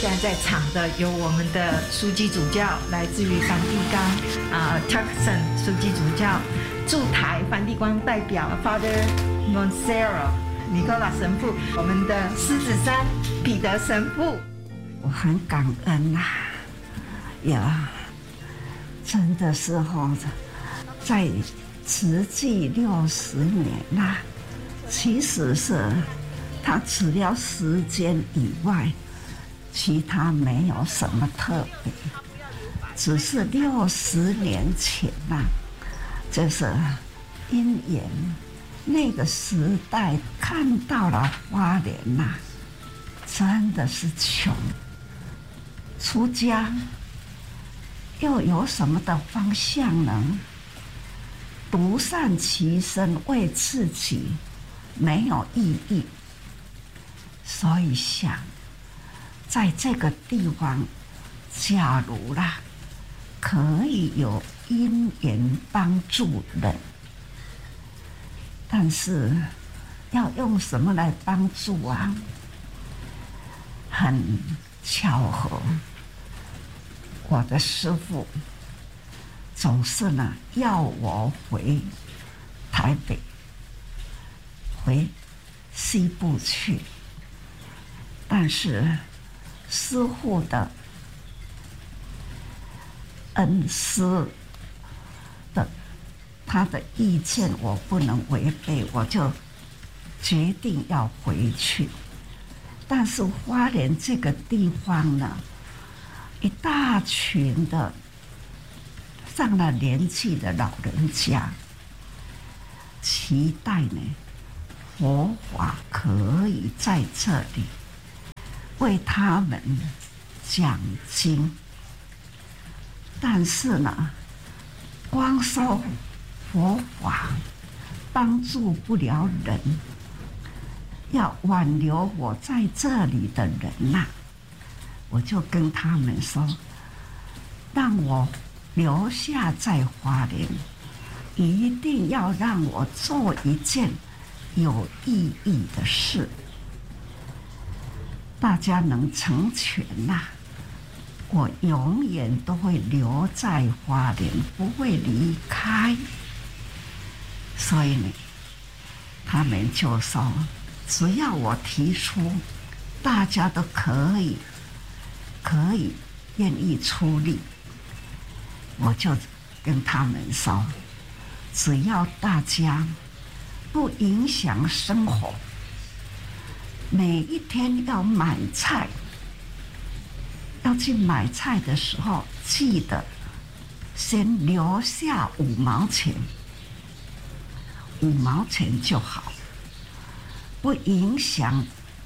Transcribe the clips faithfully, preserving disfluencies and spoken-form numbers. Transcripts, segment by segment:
现在在场的有我们的书记主教，来自于梵蒂冈啊 Turkson 书记主教，驻台梵蒂冈代表 Father Montserrat 尼古拉神父，我们的狮子山彼得神父。 我很感恩呐、啊，呀，真的是哈，在慈济六十年呐、啊，其实是他除了时间以外，其他没有什么特别，只是六十年前呐、啊，就是因缘那个时代看到了花莲呐、啊，真的是穷。出家又有什么的方向呢？独善其身为自己没有意义，所以想在这个地方，假如啦可以有因缘帮助人，但是要用什么来帮助啊？很巧合。我的师父总是呢要我回台北，回西部去，但是师父的恩师的他的意见我不能违背，我就决定要回去。但是花莲这个地方呢，一大群的上了年纪的老人家，期待呢佛法可以在这里为他们讲经，但是呢，光说佛法帮助不了人，要挽留我在这里的人呐、啊。我就跟他们说，让我留下在花莲，一定要让我做一件有意义的事，大家能成全呐、啊，我永远都会留在花莲，不会离开。所以呢，他们就说，只要我提出，大家都可以。可以愿意出力，我就跟他们说，只要大家不影响生活，每一天要买菜，要去买菜的时候，记得先留下五毛钱，五毛钱就好，不影响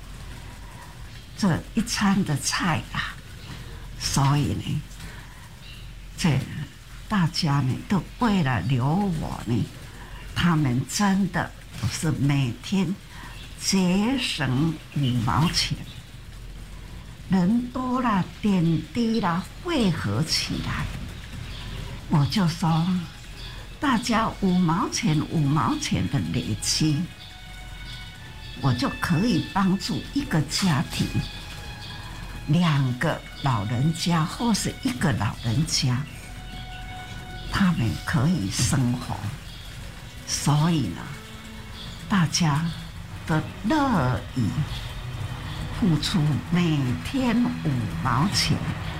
这一餐的菜啊。所以呢，这大家呢都为了留我呢，他们真的是每天节省五毛钱，人多了点滴了汇合起来，我就说大家五毛钱五毛钱的累积，我就可以帮助一个家庭。两个老人家或是一个老人家，他们可以生活，所以呢，大家都乐意付出每天五毛钱。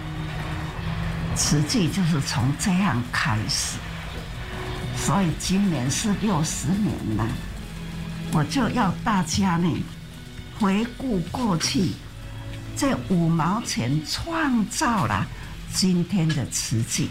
实际就是从这样开始，所以今年是六十年了，我就要大家呢回顾过去。这五毛钱创造了今天的慈济，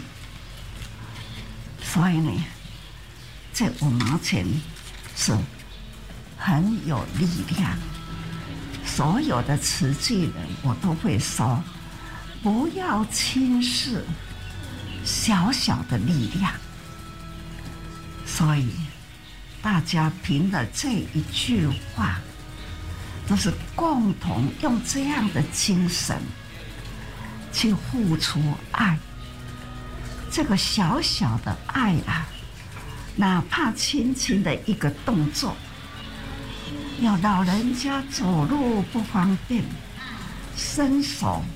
所以呢，这五毛钱是很有力量。所有的慈济人，我都会说，不要轻视小小的力量。所以，大家凭了这一句话。都是共同用这样的精神去付出爱，这个小小的爱啊，哪怕轻轻的一个动作，有老人家走路不方便，伸手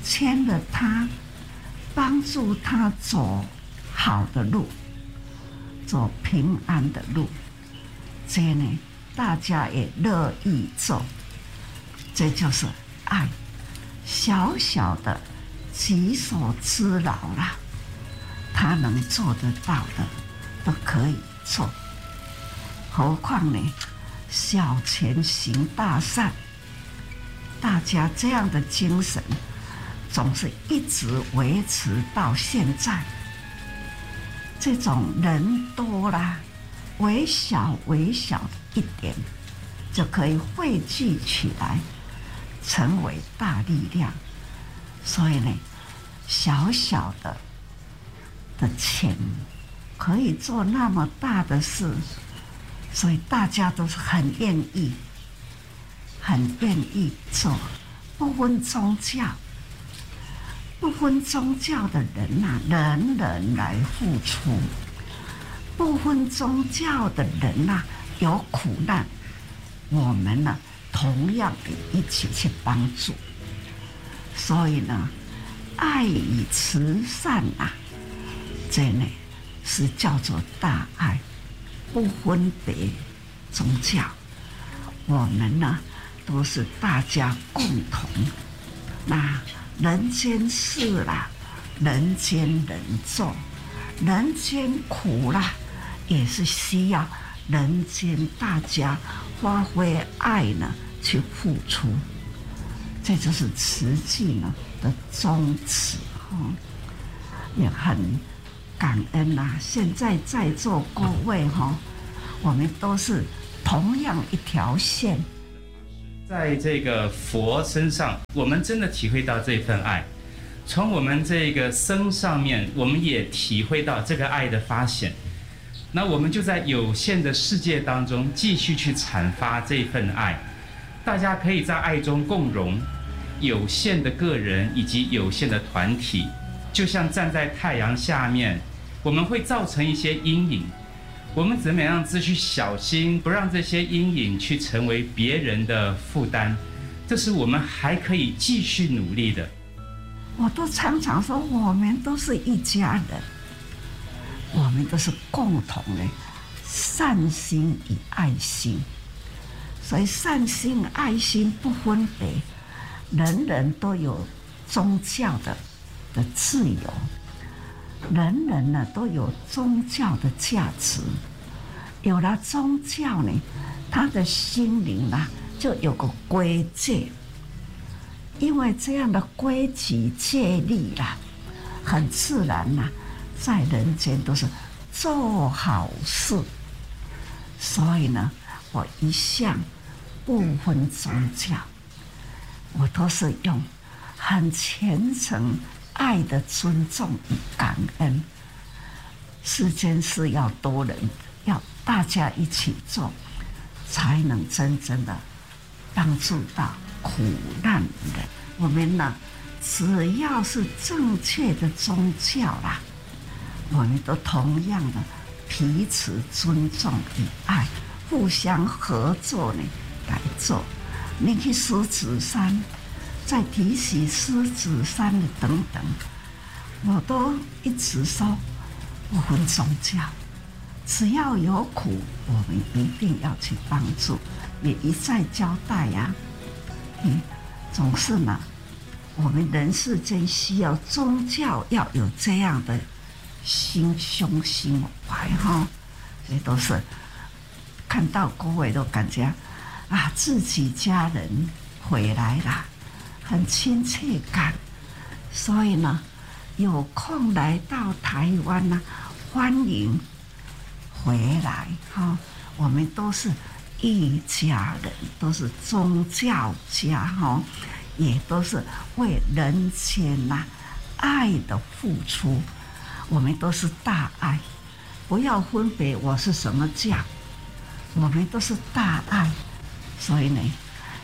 牵了他，帮助他走好的路，走平安的路。这呢，大家也乐意做，这就是爱。小小的己所之劳啦，他能做得到的都可以做，何况呢，小钱行大善。大家这样的精神，总是一直维持到现在。这种人多啦，微小微小的一点，就可以汇聚起来，成为大力量。所以呢，小小的的钱可以做那么大的事，所以大家都是很愿意。很愿意做，不分宗教，不分宗教的人呐、啊，人人来付出；不分宗教的人呐、啊，有苦难，我们呢同样的一起去帮助。所以呢，爱与慈善啊，这呢是叫做大爱，不分别宗教。我们呢，都是大家共同。那人间事啦，人间人做，人间苦啦，也是需要人间大家发挥爱呢去付出。这就是慈济呢的宗旨哈，也很感恩呐。现在在座各位哈，我们都是同样一条线。 在这个佛身上，我们真的体会到这份爱。从我们这个僧上面，我们也体会到这个爱的发显。那我们就在有限的世界当中，继续去阐发这份爱。大家可以在爱中共融，有限的个人以及有限的团体，就像站在太阳下面，我们会造成一些阴影。我们怎么样子去小心，不让这些阴影去成为别人的负担？这是我们还可以继续努力的。 我都常常说，我们都是一家人，我们都是共同的善心与爱心。所以善心、爱心不分别，人人都有宗教的的自由。人人呢都有宗教的价值，有了宗教呢，他的心灵啊就有个规矩，因为这样的规矩戒律啦，很自然啦，在人间都是做好事。所以呢，我一向不分宗教，我都是用很虔诚。爱的尊重与感恩，世间事要多人，要大家一起做，才能真正的帮助到苦难人。我们呢，只要是正确的宗教啦，我们都同样的彼此尊重与爱，互相合作呢来做。你去狮子山。再提起狮子山的等等，我都一直说不分宗教，只要有苦，我们一定要去帮助，也一再交代呀、啊。嗯，总是呢，我们人世间需要宗教要有这样的心胸心怀哈，这都是看到各位都感觉啊，自己家人回来了。很亲切感，所以呢，有空来到台湾呢、啊，欢迎回来哈。我们都是一家人，都是宗教家哈，也都是为人间呐、啊、爱的付出。我们都是大爱，不要分别我是什么教，我们都是大爱。所以呢，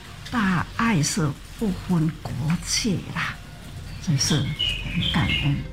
大爱是不分国界啦，真是很感恩。